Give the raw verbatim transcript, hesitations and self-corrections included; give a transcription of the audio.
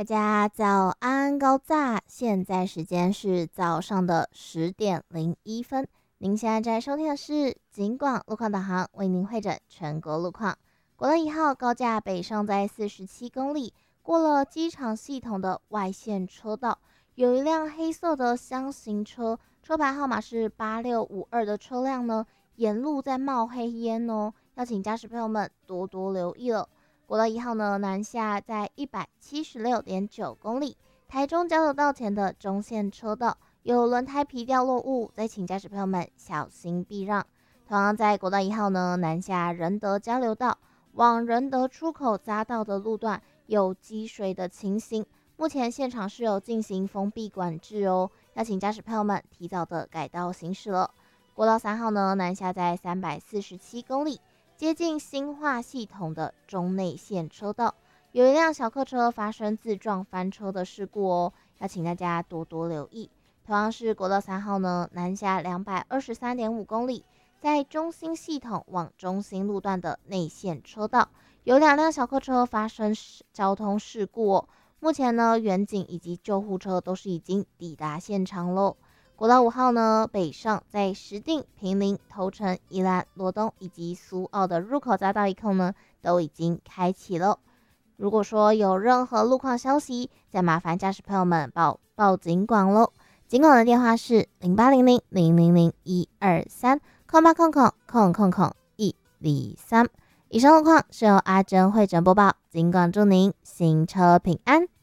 家早安高炸，现在时间是早上的十点零一分。您现在在收听的是警广路况导航，为您会诊全国路况。国道一号高架北上在四十七公里，过了机场系统的外线车道，有一辆黑色的箱型车，车牌号码是八六五二的车辆呢，沿路在冒黑烟哦，要请驾驶朋友们多多留意了。国道一号呢，南下在一百七十六点九公里，台中交流道前的中线车道有轮胎皮掉落物，再请驾驶朋友们小心避让。同样在国道一号呢，南下仁德交流道往仁德出口匝道的路段有积水的情形，目前现场是有进行封闭管制哦，要请驾驶朋友们提早的改道行驶了。国道三号呢，南下在三百四十七公里。接近新化系统的中内线车道，有一辆小客车发生自撞翻车的事故哦，要请大家多多留意。同样是国道三号呢，南下两百二十三点五公里，在中心系统往中心路段的内线车道，有两辆小客车发生交通事故哦。目前呢，远警以及救护车都是已经抵达现场喽。国道五号呢，北上在石碇、坪林、头城、宜兰、罗东以及苏澳的入口匝道一控呢，都已经开启了。如果说有任何路况消息，再麻烦驾驶朋友们报报警广喽。警广的电话是零八零零零零零一二三空八空空空空空一零三。以上路况是由阿珍会诊播报，警广祝您行车平安。